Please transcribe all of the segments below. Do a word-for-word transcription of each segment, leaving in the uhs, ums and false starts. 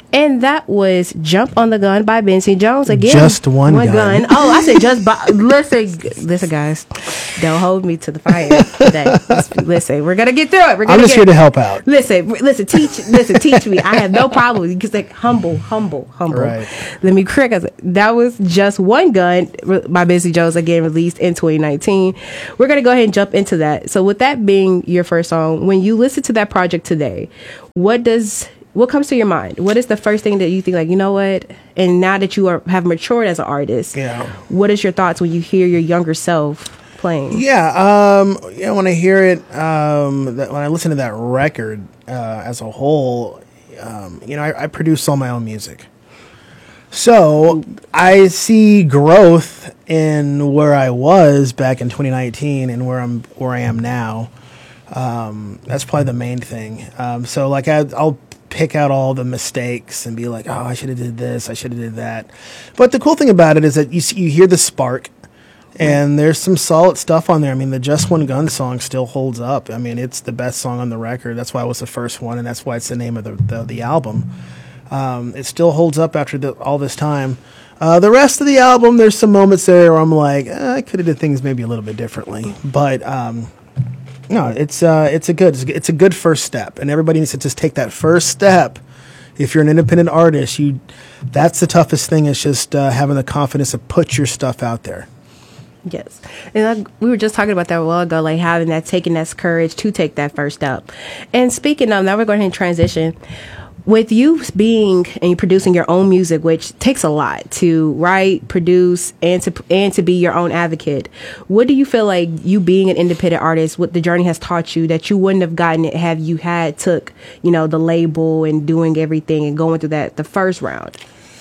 And that was Jump on the Gun by Benson Jones. Again, just one, one gun. gun. Oh, I said just by. Listen, listen, guys. Don't hold me to the fire today. Listen, we're going to get through it. We're gonna I'm just get, here to help out. Listen, listen, teach, listen, teach me. I have no problem because like humble, humble, humble. Right. Let me correct. That was Just One Gun by Benson Jones, again released in twenty nineteen. We're going to go ahead and jump into that. So with that being your first song, when you listen to that project today, what does what comes to your mind? What is the first thing that you think, like, you know what? And now that you are have matured as an artist, yeah. what is your thoughts when you hear your younger self playing? Yeah, um, yeah. When I hear it, um, that, when I listen to that record uh, as a whole, um, you know, I, I produce all my own music, so I see growth in where I was back in twenty nineteen and where I'm where I am now. Um, that's probably the main thing. Um, so like I, I'll pick out all the mistakes and be like, oh, I should have did this, I should have did that. But the cool thing about it is that you see, you hear the spark, and there's some solid stuff on there. I mean, the Just One Gun song still holds up. I mean, it's the best song on the record. That's why it was the first one, and that's why it's the name of the the, the album. Um, it still holds up after the, all this time. Uh, the rest of the album, there's some moments there where I'm like, eh, I could have did things maybe a little bit differently, but. Um, No, it's uh, it's a good it's a good first step, and everybody needs to just take that first step. If you're an independent artist, you that's the toughest thing. Is just uh, having the confidence to put your stuff out there. Yes, and like, we were just talking about that a while ago, like having that, taking that courage to take that first step. And speaking of, now we're going to transition. With you being and producing your own music, which takes a lot to write, produce, and to and to be your own advocate, what do you feel like you being an independent artist, what the journey has taught you that you wouldn't have gotten it have you had took, you know, the label and doing everything and going through that the first round?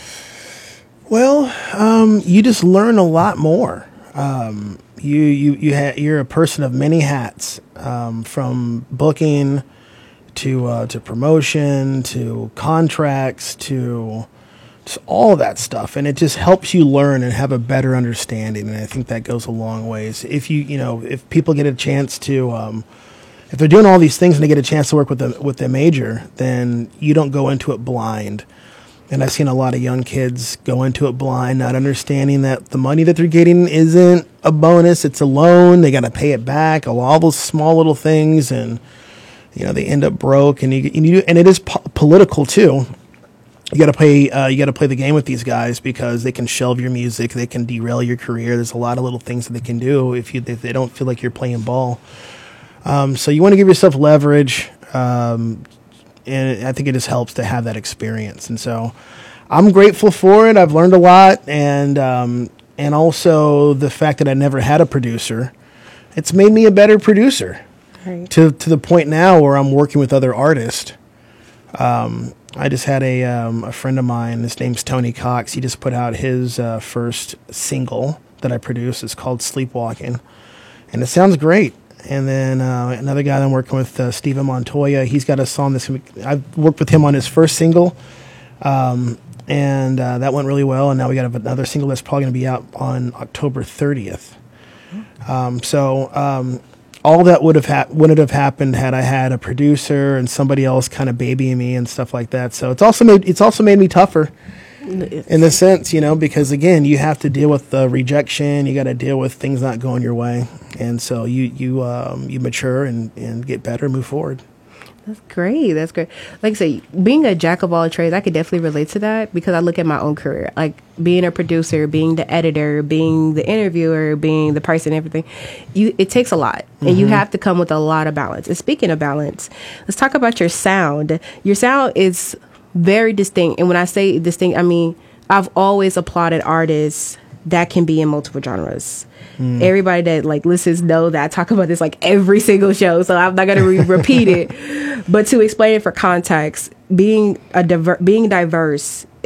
Well, um, you just learn a lot more. Um, you you you ha- you're a person of many hats, um, from booking. To uh, to promotion, to contracts, to just all of that stuff, and it just helps you learn and have a better understanding. And I think that goes a long ways. If you you know if people get a chance to, um, if they're doing all these things and they get a chance to work with the with the major, then you don't go into it blind. And I've seen a lot of young kids go into it blind, not understanding that the money that they're getting isn't a bonus; it's a loan. They got to pay it back. All those small little things and. You know, they end up broke, and you, and, you, and it is po- political too. You got to play, uh, you got to play the game with these guys because they can shelve your music, they can derail your career. There's a lot of little things that they can do if you if they don't feel like you're playing ball. Um, so you want to give yourself leverage, um, and I think it just helps to have that experience. And so I'm grateful for it. I've learned a lot, and um, and also the fact that I never had a producer, it's made me a better producer. Right. To to the point now where I'm working with other artists. Um, I just had a um, a friend of mine. His name's Tony Cox. He just put out his uh, first single that I produced. It's called Sleepwalking, and it sounds great. And then uh, another guy that I'm working with, uh, Steven Montoya. He's got a song that's. I've worked with him on his first single, um, and uh, that went really well. And now we got another single that's probably going to be out on October thirtieth. Um, so. Um, All that would have ha- wouldn't have happened had I had a producer and somebody else kind of babying me and stuff like that. So it's also made it's also made me tougher in the sense, you know, because again, you have to deal with the rejection. You got to deal with things not going your way, and so you you um, you mature and, and get better, move forward. That's great. That's great. Like I say, being a jack of all trades, I could definitely relate to that because I look at my own career, like being a producer, being the editor, being the interviewer, being the person, everything. You, it takes a lot, and mm-hmm. you have to come with a lot of balance. And speaking of balance, let's talk about your sound. Your sound is very distinct, and when I say distinct, I mean I've always applauded artists that can be in multiple genres. Mm. Everybody that like listens know that I talk about this like every single show, so I'm not going to re- repeat it. But to explain it for context, being a diver- being diverse is a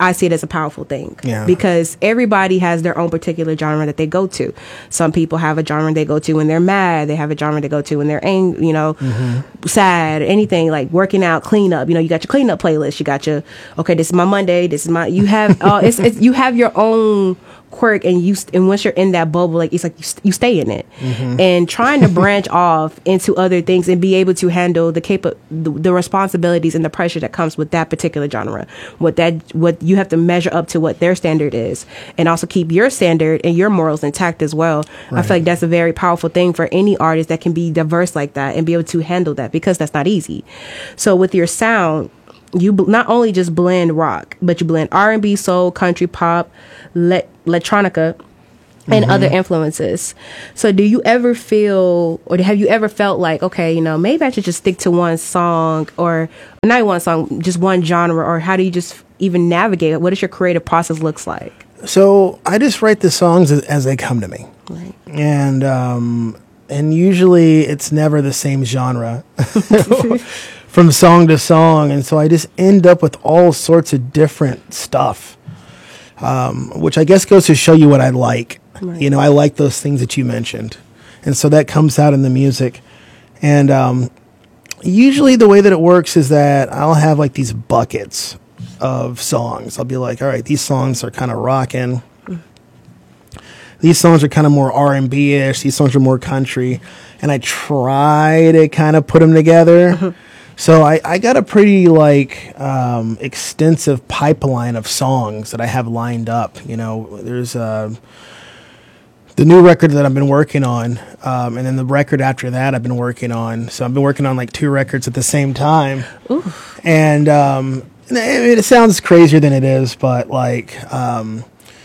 I see it as a powerful thing. Yeah. Because everybody has their own particular genre that they go to. Some people have a genre they go to when they're mad. They have a genre they go to when they're angry, you know, mm-hmm. sad, anything like working out, cleanup. You know, you got your cleanup playlist. You got your, okay, this is my Monday. This is my, you have, uh, it's, it's, you have your own quirk, and you and once you're in that bubble, like it's like you, you stay in it, mm-hmm. and trying to branch off into other things and be able to handle the capa- the, the responsibilities and the pressure that comes with that particular genre, what that what you have to measure up to what their standard is, and also keep your standard and your morals intact as well. Right. I feel like that's a very powerful thing for any artist that can be diverse like that and be able to handle that, because that's not easy. So with your sound, you b- not only just blend rock, but you blend R and B, soul, country, pop, le- electronica, and mm-hmm. other influences. So do you ever feel, or have you ever felt like, okay, you know, maybe I should just stick to one song, or not one song, just one genre, or how do you just even navigate it? What does your creative process looks like? So I just write the songs as, as they come to me. Right. And, um, and usually it's never the same genre. From song to song, and so I just end up with all sorts of different stuff, um, which I guess goes to show you what I like. Right. You know, I like those things that you mentioned, and so that comes out in the music. And um, usually the way that it works is that I'll have like these buckets of songs. I'll be like, all right, these songs are kind of rocking. Mm. These songs are kind of more R and B-ish. These songs are more country, and I try to kind of put them together. Mm-hmm. So I, I got a pretty like um, extensive pipeline of songs that I have lined up. You know, there's uh, the new record that I've been working on, um, and then the record after that I've been working on. So I've been working on like two records at the same time. Ooh. And um, it, it sounds crazier than it is, but like, um,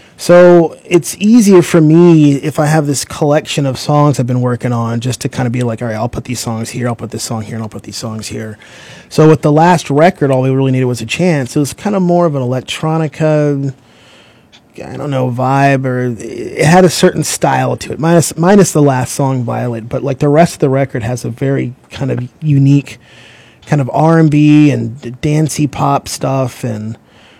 so it's easier for me if I have this collection of songs I've been working on, just to kind of be like, all right, I'll put these songs here, I'll put this song here, and I'll put these songs here. So with the last record, all we really needed was a chance. It was kind of more of an electronica, I don't know, vibe, or it had a certain style to it, minus minus the last song, Violet. But like the rest of the record has a very kind of unique kind of R and B and dancey pop stuff and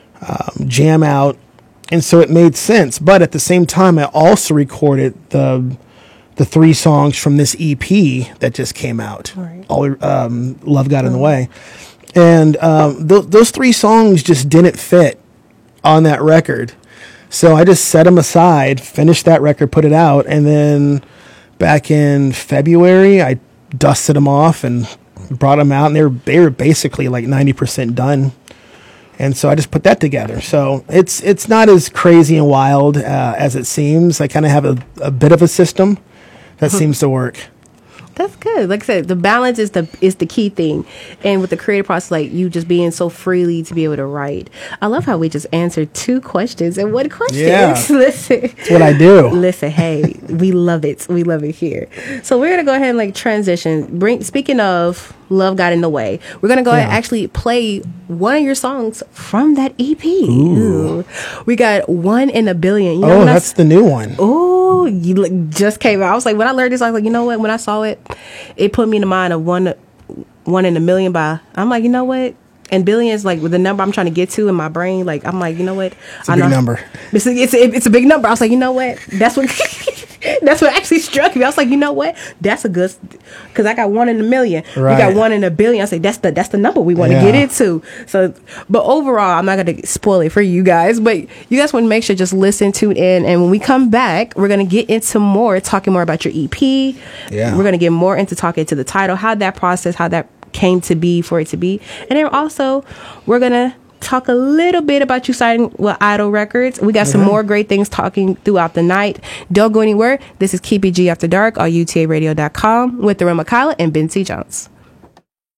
um, jam out. And so it made sense. But at the same time, I also recorded the the three songs from this E P that just came out. Right. All um, Love Got in the Way. And um, th- those three songs just didn't fit on that record. So I just set them aside, finished that record, put it out. And then back in February, I dusted them off and brought them out. And they were, they were basically like ninety percent done. And so I just put that together. So it's it's not as crazy and wild uh, as it seems. I kind of have a, a bit of a system that seems to work. That's good. Like I said, the balance is the is the key thing. And with the creative process, like you just being so freely to be able to write. I love how we just answered two questions and one question. Yeah. Listen. That's what I do. Listen, hey, we love it. We love it here. So we're going to go ahead and like transition. Bring Speaking of Love Got in the Way, we're going to go yeah. ahead and actually play one of your songs from that E P. Ooh. Ooh. We got One in a Billion. You know, oh, that's I, the new one. Oh, you like, just came out. I was like, when I learned this, I was like, you know what? When I saw it, it put me in the mind of one, one in a million by, I'm like, you know what? And billion is like with the number I'm trying to get to in my brain. Like, I'm like, you know what? It's a I big know, number. It's a, it's, a, it's a big number. I was like, you know what? That's what that's what actually struck me. I was like, you know what? That's a good, because I got one in a million. Right. We got one in a billion. I was like, that's the that's the number we want to yeah. get into. So, but overall, I'm not going to spoil it for you guys. But you guys want to make sure just listen, tune in, and when we come back, we're going to get into more, talking more about your E P. Yeah. We're going to get more into talking to the title, how that process, how that came to be for it to be, and then also we're gonna talk a little bit about you signing with Idol Records. We got mm-hmm. some more great things talking throughout the night. Don't go anywhere. This is Keep It G After Dark on U T A radio dot com with Darren McCullough and Ben C. Jones.